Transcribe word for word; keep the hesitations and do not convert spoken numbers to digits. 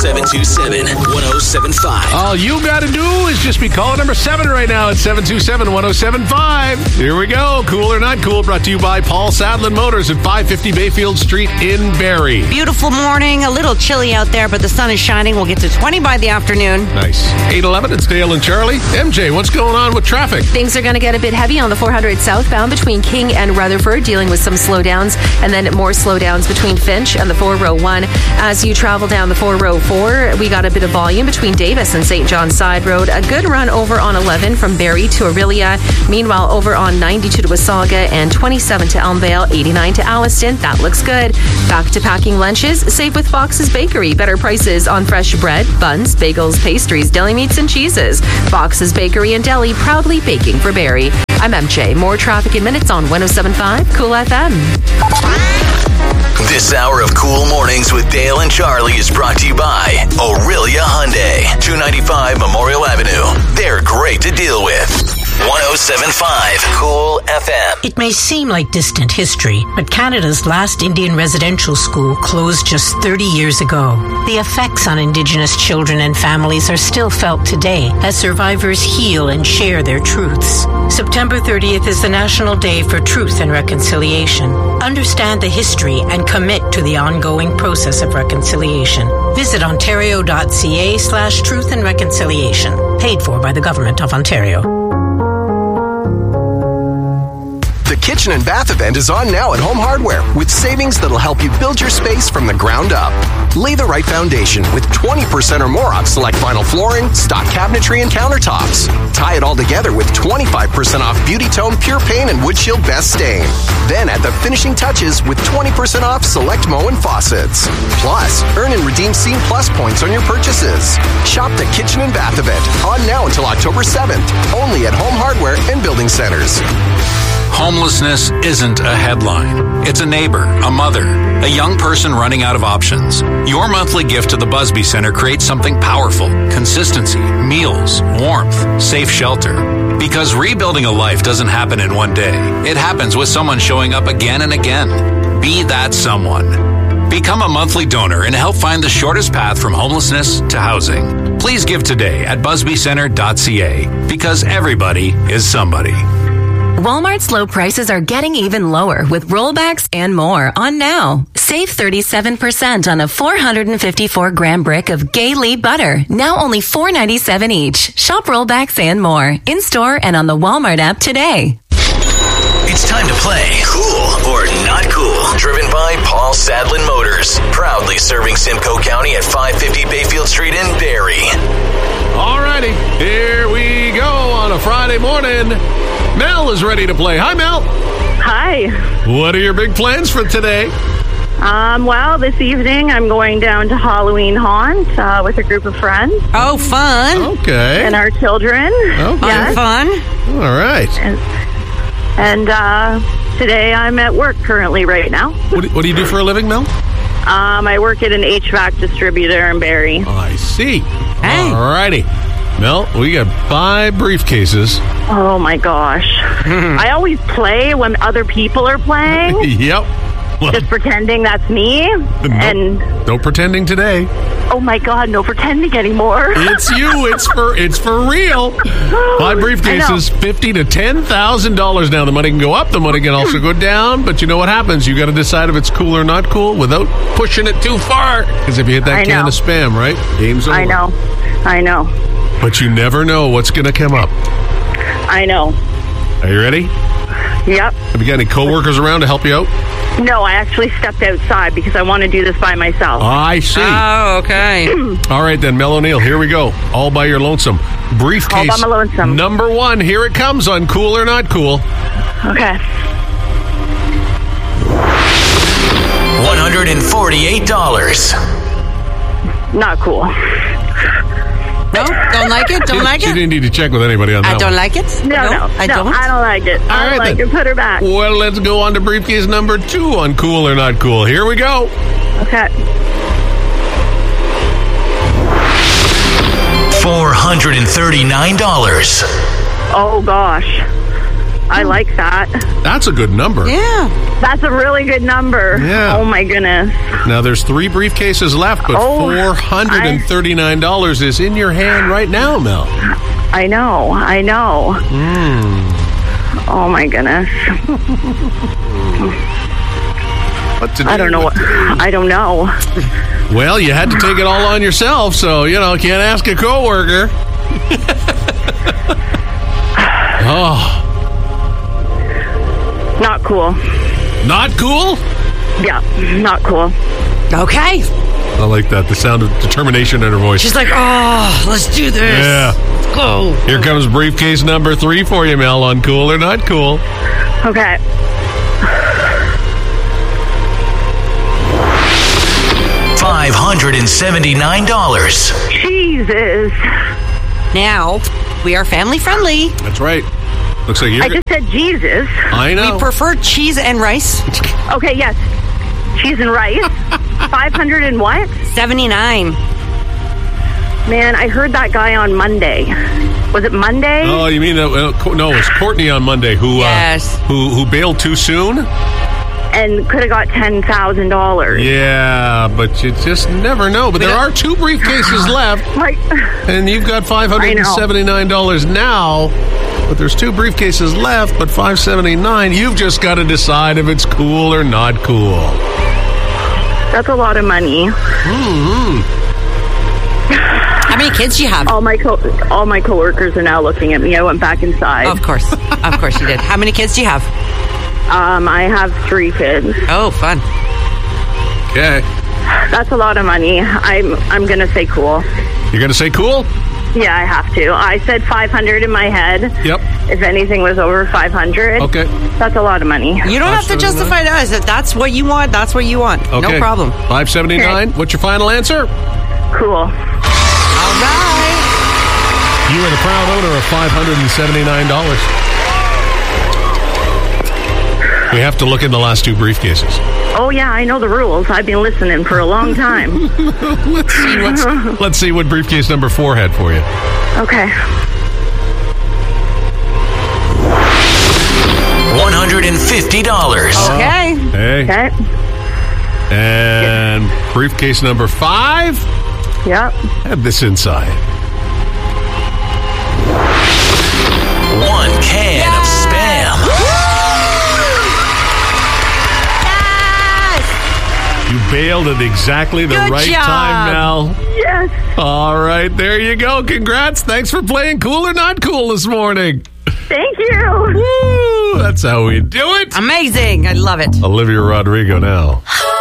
seven two seven, one oh seven five. All you got to do is just be calling number seven right now at seven two seven, one oh seven five. Here we go. Cool or Not Cool, brought to you by Paul Sadlin Motors at five fifty Bayfield Street in Barrie. Beautiful morning. A little chilly out there, but the sun is shining. We'll get to twenty by the afternoon. Nice. eight eleven, it's Dale and Charlie. M J, what's going on with traffic? Things are going to get a bit heavy on the four hundred southbound between King and Rutherford, dealing with some slowdowns, and then more slowdowns between Finch and the four row one. As you travel down the four row four, we got a bit of volume between Davis and Saint John's Side Road. A good run over on eleven from Barrie to Aurelia. Meanwhile, over on ninety-two to Wasaga and twenty-seven to Elmvale, eighty-nine to Alliston. That looks good. Back to packing lunches. Save with Fox's Bakery. Better prices on fresh bread, buns, bagels, pastries, deli meats, and cheeses. Fox's Bakery and Deli, proudly baking for Barrie. I'm M J. More traffic in minutes on one oh seven point five Cool F M. This hour of Cool Mornings with Dale and Charlie is brought to you by Aurelia Hyundai, two ninety-five Memorial Avenue. They're great to deal with. one oh seven point five Cool F M. It may seem like distant history, but Canada's last Indian residential school closed just thirty years ago. The effects on Indigenous children and families are still felt today as survivors heal and share their truths. September thirtieth is the National Day for Truth and Reconciliation. Understand the history and commit to the ongoing process of reconciliation. Visit ontario.ca slash truth and reconciliation. Paid for by the Government of Ontario. The Kitchen and Bath event is on now at Home Hardware with savings that'll help you build your space from the ground up. Lay the right foundation with twenty percent or more off select vinyl flooring, stock cabinetry, and countertops. Tie it all together with twenty-five percent off Beauty Tone Pure Paint and Wood Shield Best Stain. Then add the finishing touches with twenty percent off select Mow and faucets. Plus, earn and redeem Scene Plus points on your purchases. Shop the Kitchen and Bath event on now until October seventh, only at Home Hardware and Building Centers. Homelessness isn't a headline. It's a neighbor, a mother, a young person running out of options. Your monthly gift to the Busby Center creates something powerful: consistency, meals, warmth, safe shelter. Because rebuilding a life doesn't happen in one day. It happens with someone showing up again and again. Be that someone. Become a monthly donor and help find the shortest path from homelessness to housing. Please give today at busby center dot c a, because everybody is somebody. Walmart's low prices are getting even lower with rollbacks and more on now. Save thirty-seven percent on a four hundred fifty-four gram brick of Gay-Lee butter, now only four ninety-seven each. Shop rollbacks and more in store and on the Walmart app today. It's time to play Cool or Not Cool, driven by Paul Sadlin Motors, proudly serving Simcoe County at five fifty Bayfield Street in Barrie. Alrighty, here we go on a Friday morning. Mel is ready to play. Hi, Mel. Hi. What are your big plans for today? Um, well, this evening I'm going down to Halloween Haunt uh, with a group of friends. Oh, fun. Okay. And our children. Okay. Yes. Fun. All right. And, and uh, today I'm at work currently right now. What do, what do you do for a living, Mel? Um, I work at an H V A C distributor in Barrie. I see. Hey. All righty. Mel, we got five briefcases. Oh, my gosh. I always play when other people are playing. Yep. Well, just pretending that's me. no, And no pretending today. oh, my God, no pretending anymore. It's you. It's for it's for real. Five briefcases, fifty to ten thousand dollars. Now the money can go up, the money can also go down. But you know what happens? You got to decide if it's cool or not cool without pushing it too far. Because if you hit that I can know. of spam, right? Game's over. I know. I know. But you never know what's going to come up. I know. Are you ready? Yep. Have you got any coworkers around to help you out? No, I actually stepped outside because I want to do this by myself. I see. Oh, okay. All right, then, Mel O'Neill, here we go. All by your lonesome. Briefcase All by my lonesome. number one. Here it comes on Cool or Not Cool. Okay. one hundred forty-eight dollars. Not cool. No, don't like it? Don't like She it? didn't need to check with anybody on that I don't one. like it? No, no, I no, don't. I don't like it. I All don't right, like then. it. Put her back. Well, let's go on to briefcase number two on Cool or Not Cool. Here we go. Okay. four hundred thirty-nine dollars. Oh, gosh. I like that. That's a good number. Yeah. That's a really good number. Yeah. Oh, my goodness. Now, there's three briefcases left, but Oh, four hundred thirty-nine dollars is in your hand right now, Mel. I know. I know. Mm. Oh, my goodness. What to do? I don't know. What What, to do? I don't know. Well, you had to take it all on yourself, so, you know, can't ask a coworker. Oh, Not cool. not cool? Yeah, not cool. Okay. I like that, the sound of determination in her voice. She's like, oh, let's do this. Yeah. Let's go. Here comes briefcase number three for you, Mel, on Cool or Not Cool. Okay. five hundred seventy-nine dollars. Jesus. Now, we are family friendly. That's right. Looks like you're... I just said Jesus. I know. We prefer cheese and rice. Okay, yes. Cheese and rice. five hundred and what? seventy-nine. Man, I heard that guy on Monday. Was it Monday? Oh, you mean... Uh, uh, Co- no, it was Courtney on Monday who, Yes. uh, who, who bailed too soon? And could have got ten thousand dollars. Yeah, but you just never know. But there are two briefcases left, Like, and you've got five hundred seventy-nine dollars now. But there's two briefcases left, but five hundred seventy-nine dollars. You've just got to decide if it's cool or not cool. that's a lot of money. Mm-hmm. How many kids do you have? All my co- all my coworkers are now looking at me. I went back inside. Of course. Of course you did. How many kids do you have? Um, I have three kids. Oh, fun. Okay. That's a lot of money. I'm I'm gonna say cool. You're going to say cool? Yeah, I have to. I said five hundred in my head. Yep. If anything was over five hundred, Okay. that's a lot lot of money. You don't have to justify to us. If that's what you want, that's what you want. Okay. No problem. five hundred seventy-nine dollars. What's your final answer? Cool. All right. You are the proud owner of five hundred seventy-nine dollars. We have to look in the last two briefcases. Oh yeah, I know the rules. I've been listening for a long time. let's see what's, let's see what briefcase number four had for you. Okay. one hundred fifty dollars. Okay. Hey. Okay. And briefcase number five Yep. had this inside. One can of Spam. You bailed at exactly the Good right job. time, Mel. Yes. All right, there you go. Congrats. Thanks for playing Cool or Not Cool this morning. Thank you. Woo! That's how we do it. Amazing. I love it. Olivia Rodrigo now.